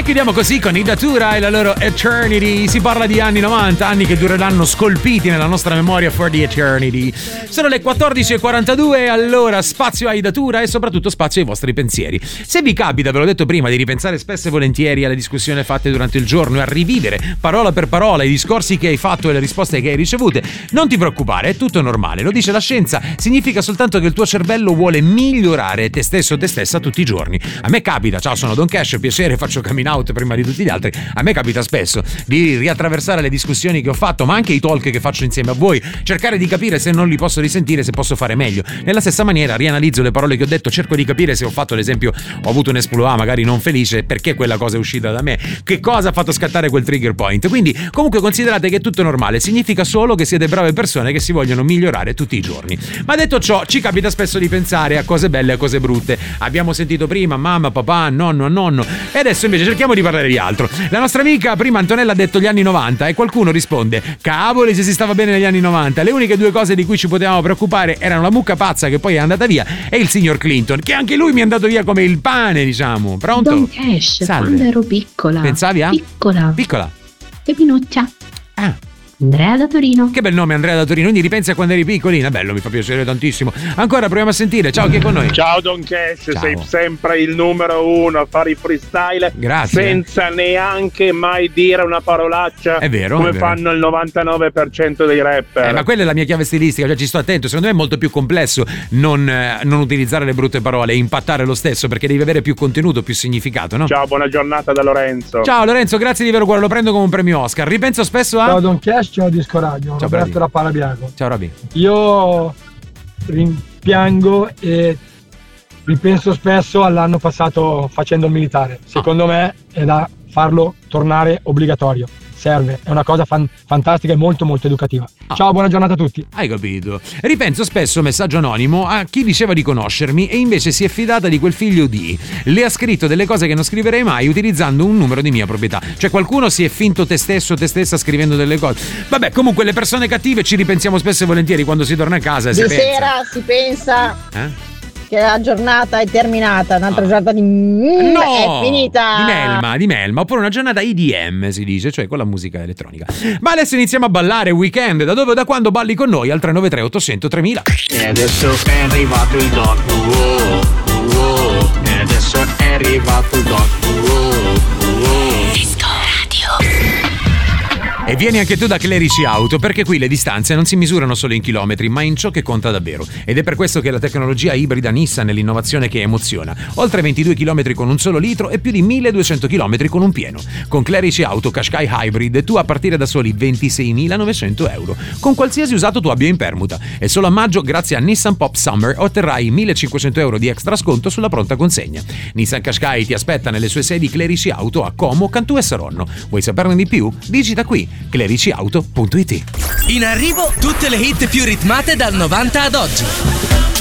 chiudiamo così con i Datura e la loro Eternity. Si parla di anni 90, anni che dureranno scolpiti nella nostra memoria for the eternity. Sono le 14:42, allora spazio ai Datura e soprattutto spazio ai vostri pensieri. Se vi capita, ve l'ho detto prima, di ripensare spesso e volentieri alle discussioni fatte durante il giorno e a rivivere parola per parola i discorsi che hai fatto e le risposte che hai ricevute, non ti preoccupare, è tutto normale. Lo dice la scienza, significa soltanto che il tuo cervello vuole migliorare te stesso o te stessa tutti i giorni. A me capita, ciao, sono Don Cash, piacere, faccio coming out prima di tutti gli altri. A me capita spesso di riattraversare le discussioni che ho fatto, ma anche i talk che faccio insieme a voi, cercare di capire se non li posso risentire, se posso fare meglio. Nella stessa maniera rianalizzo le parole che ho detto, cerco di capire se ho fatto l'esempio, ho avuto un esploit magari non felice, perché quella cosa è uscita da me, che cosa ha fatto scattare quel trigger point. Quindi comunque considerate che è tutto normale, significa solo che siete brave persone che si vogliono migliorare tutti i giorni. Ma detto ciò, ci capita spesso di pensare a cose belle e a cose brutte. Abbiamo sentito prima mamma, papà, nonno e adesso invece cerchiamo di parlare di altro. La nostra amica prima Antonella ha detto gli anni 90 e qualcuno risponde: cavoli se si stava bene negli anni 90, le uniche due cose di cui ci potevamo preoccupare erano la mucca pazza che poi è andata via e il signor Clinton, che anche lui mi è andato via come il pane, diciamo. Pronto? Don Cash, salve. quando ero piccola. Pensavi a? Piccola. Pepinuccia. Ah, Andrea da Torino. che bel nome, Andrea da Torino. Quindi ripensi a quando eri piccolina. Bello, mi fa piacere tantissimo. Ancora proviamo a sentire. Ciao, chi è con noi? Ciao Don Cash, Ciao. sei sempre il numero uno a fare i freestyle. Grazie. Senza neanche mai dire una parolaccia. È vero, come è vero. fanno il 99% dei rapper. Ma quella è la mia chiave stilistica, cioè ci sto attento. Secondo me è molto più complesso non utilizzare le brutte parole e impattare lo stesso, perché devi avere più contenuto, più significato, no? Ciao, buona giornata da Lorenzo. Ciao Lorenzo, grazie di vero cuore, lo prendo come un premio Oscar. Ripenso spesso a... Ciao Don Cash, ciao Disco Radio, Ciao, Roberto Brady. da Parabiago. Ciao Roby. Io rimpiango e ripenso spesso all'anno passato facendo il militare. Secondo me è da farlo tornare obbligatorio. Serve, è una cosa fantastica e molto molto educativa. Ciao, buona giornata a tutti. Hai capito? Ripenso spesso, messaggio anonimo, a chi diceva di conoscermi e invece si è fidata di quel figlio di... Le ha scritto delle cose che non scriverei mai utilizzando un numero di mia proprietà. Cioè qualcuno si è finto te stesso, te stessa scrivendo delle cose. Vabbè, comunque le persone cattive ci ripensiamo spesso e volentieri quando si torna a casa e Di si pensa. sera si pensa Eh? che la giornata è terminata, un'altra giornata di... No! è finita. Di Melma, oppure una giornata IDM si dice, cioè con la musica elettronica. Ma adesso iniziamo a ballare weekend, da dove o da quando balli con noi al 393 800 3000. E adesso è arrivato il doc, e adesso è arrivato il doc, Disco Radio. E vieni anche tu da Clerici Auto, perché qui le distanze non si misurano solo in chilometri, ma in ciò che conta davvero. Ed è per questo che la tecnologia ibrida Nissan è l'innovazione che emoziona. Oltre 22 km con un solo litro e più di 1200 km con un pieno. Con Clerici Auto Qashqai Hybrid tu a partire da soli 26.900 euro, con qualsiasi usato tu abbia in permuta. E solo a maggio, grazie a Nissan Pop Summer, otterrai 1.500 euro di extra sconto sulla pronta consegna. Nissan Qashqai ti aspetta nelle sue sedi Clerici Auto a Como, Cantù e Saronno. Vuoi saperne di più? Digita qui clericiauto.it. In arrivo tutte le hit più ritmate dal 90 ad oggi.